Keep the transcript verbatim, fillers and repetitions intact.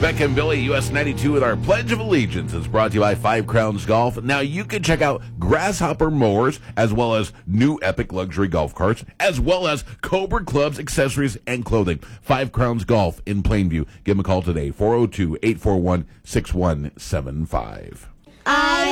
Becca and Billy, U S ninety-two, with our Pledge of Allegiance. It's brought to you by Five Crowns Golf. Now, you can check out Grasshopper mowers, as well as new Epic luxury golf carts, as well as Cobra clubs, accessories, and clothing. Five Crowns Golf in Plainview. Give them a call today, four oh two, eight four one, six one seven five. I